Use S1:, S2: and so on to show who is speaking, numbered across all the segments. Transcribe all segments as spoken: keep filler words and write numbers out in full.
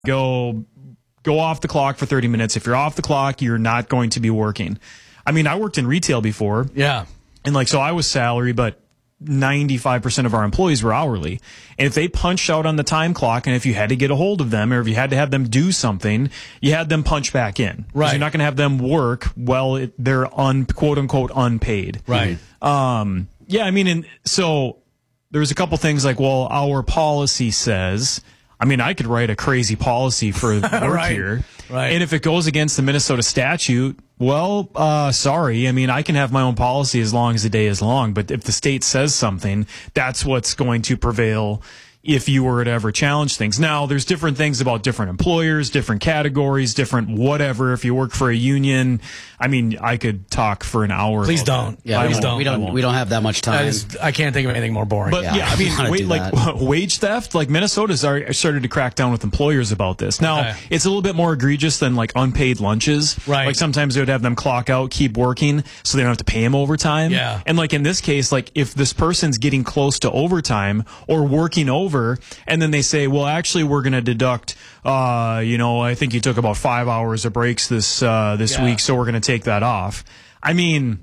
S1: go go off the clock for thirty minutes. If you're off the clock, you're not going to be working. I mean, I worked in retail before.
S2: Yeah.
S1: And like, so I was salary, but ninety-five percent of our employees were hourly. And if they punched out on the time clock, and if you had to get a hold of them, or if you had to have them do something, you had them punch back in.
S2: Right.
S1: You're not going to have them work while it, they're un, quote unquote unpaid.
S2: Right.
S1: Um, yeah, I mean, and so there's a couple things like, well, our policy says, I mean, I could write a crazy policy for work
S2: Right.
S1: here.
S2: Right.
S1: And if it goes against the Minnesota statute, well, uh, sorry. I mean, I can have my own policy as long as the day is long. But if the state says something, that's what's going to prevail if you were to ever challenge things. Now, there's different things about different employers, different categories, different whatever. If you work for a union, I mean, I could talk for an hour.
S2: Please
S1: about
S2: don't.
S1: that.
S3: Yeah,
S1: I
S3: we
S2: Please
S3: don't.
S2: don't.
S3: We
S1: I
S3: don't.
S1: won't.
S3: We don't have that much time.
S2: That is, I can't think of anything more boring.
S1: But
S3: Yeah,
S1: yeah, I
S3: I
S1: mean,
S3: wanna
S1: wait,
S3: do
S1: like
S3: that.
S1: wage theft, like Minnesota's already started to crack down with employers about this. Now,
S2: Okay.
S1: it's a little bit more egregious than like unpaid lunches.
S2: Right.
S1: Like sometimes they would have them clock out, keep working, so they don't have to pay them overtime.
S2: Yeah.
S1: And like in this case, like if this person's getting close to overtime or working over, and then they say, well, actually, we're going to deduct, uh, you know, I think you took about five hours of breaks this uh, this
S2: Yeah.
S1: week, so we're going to take that off. I mean,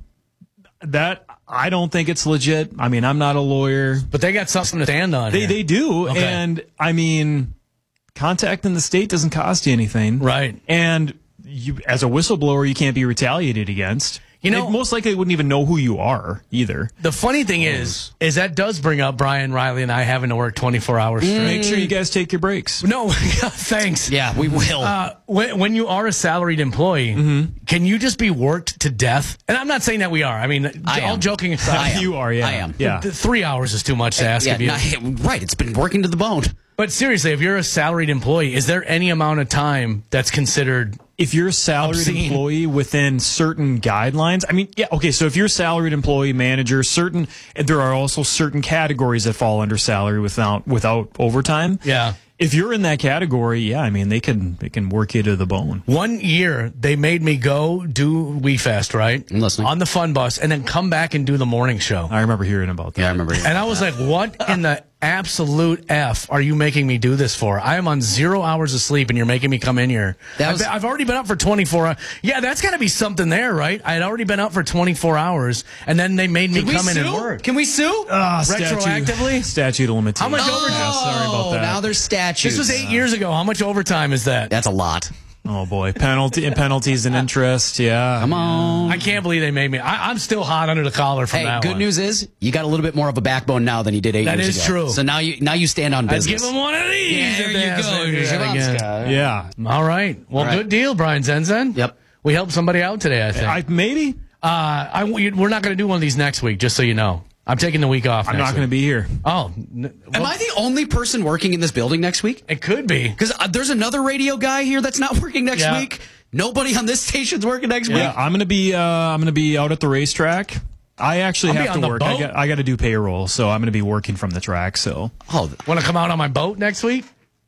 S1: that I don't think it's legit. I mean, I'm not a lawyer.
S2: But they got something to stand on.
S1: They
S2: here.
S1: they do,
S2: Okay.
S1: and I mean, contacting the state doesn't cost you anything,
S2: Right.
S1: And you, as a whistleblower, you can't be retaliated against.
S2: You know-
S1: They most likely wouldn't even know who you are either.
S2: The funny thing is, is that does bring up Brian Riley and I having to work twenty-four hours straight.
S1: Make sure you guys take your breaks.
S2: No, thanks.
S3: Yeah, we will.
S2: Uh, when, when you are a salaried employee,
S1: Mm-hmm.
S2: can you just be worked to death? And I'm not saying that we are. I mean,
S3: I
S2: all
S3: am.
S2: joking aside,
S3: I am.
S1: You are, yeah,
S3: I am.
S1: yeah.
S2: the three hours is too much to ask
S3: yeah,
S2: of you.
S3: not- right. It's been working to the bone.
S2: But seriously, if you're a salaried employee, is there any amount of time that's considered?
S1: If you're a salaried
S2: Obscene.
S1: employee within certain guidelines, I mean, yeah, okay, so if you're a salaried employee, manager, certain, there are also certain categories that fall under salary without without overtime.
S2: Yeah.
S1: If you're in that category, yeah, I mean, they can they can work you to the bone.
S2: One year, they made me go do WeFest, right?
S3: I'm listening.
S2: On the fun bus, and then come back and do the morning show.
S1: I remember hearing about that.
S3: Yeah, I remember.
S2: And I was like, what in the absolute F are you making me do this for? I am on zero hours of sleep and you're making me come in here.
S3: That
S2: I've,
S3: was-
S2: been- I've already been up for twenty-four hours. Yeah, that's got to be something there, right? I had already been up for twenty-four hours and then they made me come in and work.
S3: Can we sue?
S1: Ah,
S2: Retroactively?
S1: Statute, statute of limitations.
S2: How much over-
S1: Yeah, sorry about that.
S3: Oh, now there's statutes.
S2: This was eight years ago. How much overtime is that?
S3: That's a lot.
S1: Oh boy, penalty and penalties and interest. Yeah,
S3: Come on.
S2: I can't believe they made me. I, I'm still hot under the collar from
S3: Hey,
S2: that
S3: good
S2: one.
S3: news is you got a little bit more of a backbone now than you did eight
S2: That
S3: years
S2: is
S3: ago.
S2: true.
S3: So now you now you stand on
S2: I'd
S3: business.
S2: give them one of these.
S3: Yeah,
S2: if
S3: there
S2: they
S3: you
S2: asked
S3: go.
S2: me to do that again.
S3: Shabamska.
S1: yeah.
S2: All right. Well,
S3: All right.
S2: good deal, Brian Zenzen.
S3: Yep.
S2: We helped somebody out today, I think.
S1: I maybe
S2: Uh, I, we're not going to do one of these next week, just so you know. I'm taking the week off.
S1: I'm
S2: next
S1: not going to
S2: week.
S1: be here.
S2: Oh, n-
S3: Am
S2: well,
S3: I the only person working in this building next week?
S2: it could be.
S3: Because uh, there's another radio guy here that's not working next
S2: Yeah.
S3: week. Nobody on this station's working next
S1: Yeah,
S3: week.
S1: I'm going to be. Uh, I'm going to be out at the racetrack. I actually
S2: I'll be
S1: have
S2: on
S1: to
S2: the
S1: work. I
S2: boat.
S1: got. I got to do payroll, so I'm going to be working from the track. So
S3: Oh,
S2: Want to come out on my boat next week?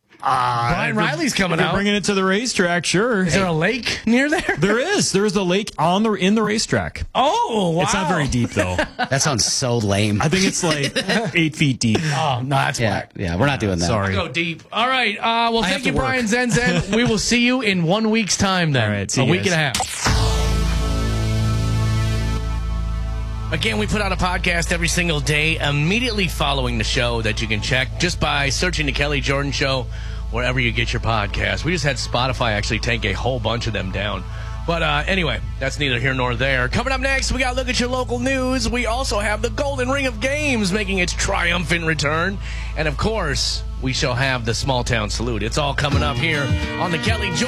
S2: Brian Riley's coming
S1: if you're
S2: out.
S1: bringing it to the racetrack, sure.
S2: Is there a lake near there?
S1: There is. There's a lake on the in the racetrack.
S2: Oh, wow.
S1: It's not very deep though.
S3: that sounds so lame.
S1: I think it's like eight feet deep.
S2: Oh, no, that's
S3: yeah,
S2: whack.
S3: yeah, we're not doing that.
S1: Sorry.
S2: Go deep. All right. Uh, well,
S3: I
S2: thank
S3: have
S2: you,
S3: to work.
S2: Brian Zenzen. We will see you in one week's time then.
S1: All right, see
S2: a
S1: you
S2: week
S1: guys.
S2: and a half. Again, we put out a podcast every single day immediately following the show that you can check just by searching the Kelly Jordan Show wherever you get your podcast. We just had Spotify actually take a whole bunch of them down. But uh, anyway, that's neither here nor there. Coming up next, we got to look at your local news. We also have the Golden Ring of Games making its triumphant return. And of course, we shall have the Small Town Salute. It's all coming up here on the Kelly Jordan